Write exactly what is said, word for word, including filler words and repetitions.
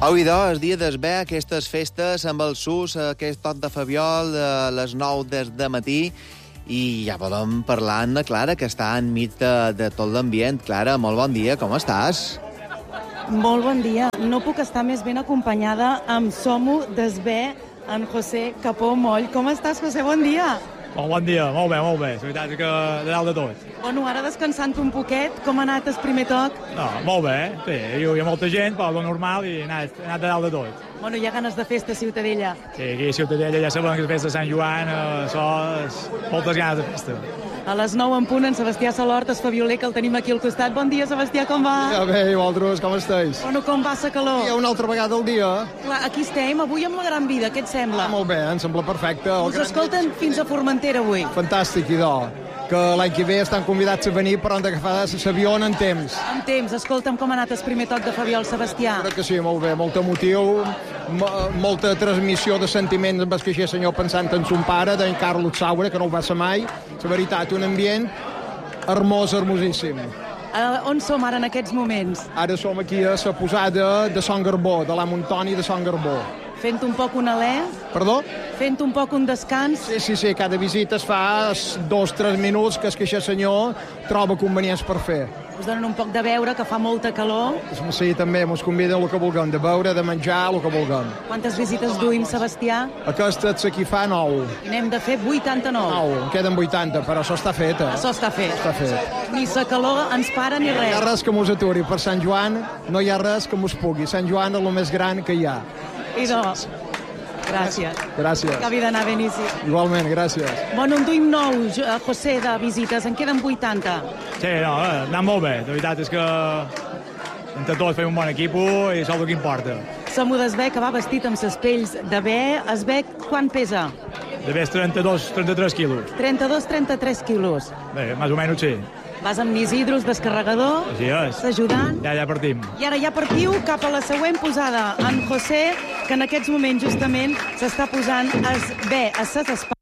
Avui, doncs, dia d'esber, aquestes festes amb el sus, aquest toc de Fabiol a les nou des de matí, i ja volem parlar amb la Clara, que està enmig de, de tot l'ambient. Clara, molt bon dia, com estàs? Molt bon dia. No puc estar més ben acompanyada amb Som-ho d'esber, en José Capó Moll. Com estàs, José? Bon dia. Bon, bon dia, molt bé, molt bé. La veritat és que de dalt de tot. Bueno, ara descansant un poquet, com ha anat el primer toc? No, molt bé, sí, hi ha molta gent, però lo normal, i he anat, he anat de dalt de tot. Bueno, hi ha ganes de festa a Ciutadella. Sí, aquí a Ciutadella ja sabem que és festa de Sant Joan, eh, això és moltes ganes de festa. A les nou en punt, en Sebastià Salort, el Fabioler, que el tenim aquí al costat. Bon dia, Sebastià, com va? Ja bé, i vosaltres, com esteu? Bueno, com va la calor? Ja una altra vegada al dia. Clar, aquí estem, avui amb la Gran Vida, què et sembla? Ah, molt bé, em sembla perfecte. Us escolten fins a Formentera avui. Fantàstic, idò. Que l'any que ve estan convidats a venir, però han d'agafar l'avió en temps. En temps. Escolta'm com ha anat el primer toc de Fabiol, Sebastià. Crec que sí, molt bé, molt emotiu, molta transmissió de sentiments amb el que aquest senyor pensant en son pare, d'en Carlos Saura, que no ho va ser mai. La veritat, un ambient hermós, hermosíssim. Uh, on som ara en aquests moments? Ara som aquí a la posada de Son Garbó, de la Montoni de Son Garbó. Fent un poc un alè? Perdó? Fent un poc un descans? Sí, sí, sí, cada visita es fa dos o tres minuts que és que aquest senyor troba convenients per fer. Us donen un poc de beure, que fa molta calor. Sí, també ens conviden el que vulguem, de beure, de menjar, el que vulguem. Quantes visites duim, Sebastià? Aquesta és aquí fa nou. N'hem de fer vuitanta-nou. Nou, en queden vuitanta, però això està fet, eh? Això està fet. Està fet. Ni la calor ens para ni No hi ha res. res que mos aturi. Per Sant Joan no hi ha res que mos pugui. Sant Joan és el més gran que hi ha. Idò, gràcies. Gràcies. Acabi d'anar ben ici. Igualment, gràcies. Bueno, en duim nou, Jo- José, de visites. En queden vuitanta. Sí, no, eh, anat molt bé. La veritat és que entre tots fem un bon equip i això és el que importa. Som-ho d'esber, que va vestit amb ses pells de bé. Esber, quant pesa? De més trenta-dos trenta-tres quilos. trenta-dos trenta-tres quilos. Bé, més o menys sí. Vas amb Isidros, descarregador, Així és. ajudant. Ja, ja partim. I ara ja partiu cap a la següent posada. En José, que en aquests moments justament s'està posant es bé a ses espatlles.